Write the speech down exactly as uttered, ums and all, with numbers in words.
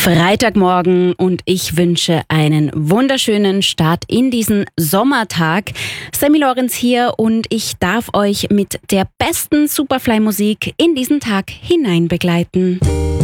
Freitagmorgen und ich wünsche einen wunderschönen Start in diesen Sommertag. Sammy Lorenz hier und ich darf euch mit der besten Superfly-Musik in diesen Tag hinein begleiten.